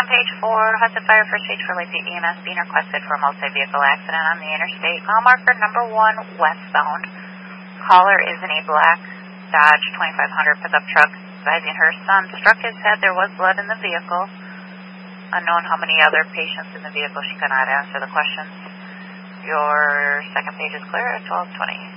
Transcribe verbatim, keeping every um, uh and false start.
page four, Hudson Fire First Page for Lake Butte E M S being requested for a multi-vehicle accident on the interstate. Mile marker number one, westbound. Caller is in a black Dodge twenty-five hundred pickup truck, advising her son struck his head. There was blood in the vehicle. Unknown how many other patients in the vehicle. She cannot answer the questions. Your second page is clear at twelve twenty.